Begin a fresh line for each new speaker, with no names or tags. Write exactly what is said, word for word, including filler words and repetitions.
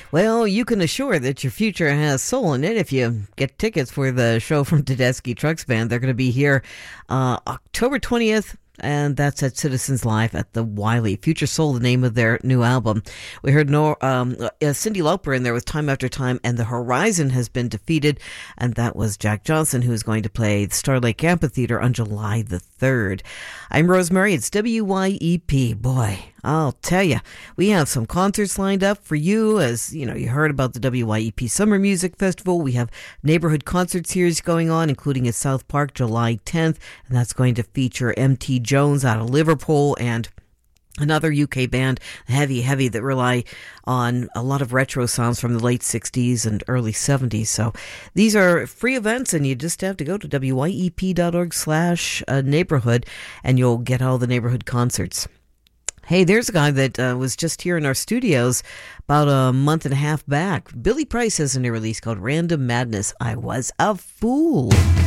Well, you can assure that your future has soul in it if you get tickets for the show from Tedeschi Trucks Band. They're going to be here uh, October twentieth. And that's at Citizens Live at the Wiley. Future Soul, the name of their new album. We heard no, um, uh, Cyndi Lauper in there with Time After Time, and The Horizon has been defeated. And that was Jack Johnson, who is going to play the Star Lake Amphitheater on July the third. I'm Rosemary. It's W Y E P. Boy, I'll tell you, we have some concerts lined up for you. As you know, you heard about the W Y E P Summer Music Festival. We have neighborhood concert series going on, including at South Park July tenth, and that's going to feature M T Jones out of Liverpool and another U K band, Heavy Heavy, that rely on a lot of retro sounds from the late sixties and early seventies. So these are free events, and you just have to go to W Y E P dot org slash neighborhood, and you'll get all the neighborhood concerts. Hey, there's a guy that uh, was just here in our studios about a month and a half back. Billy Price has a new release called Random Madness. I Was a Fool.